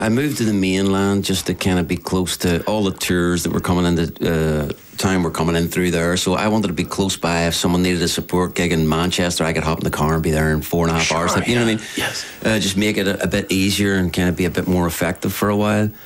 I moved to the mainland just to kind of be close to all the tours that were coming into town were coming in through there. So I wanted to be close by. If someone needed a support gig in Manchester, I could hop in the car and be there in 4.5 hours. You know what I mean? Yes. Just make it a bit easier and kind of be a bit more effective for a while.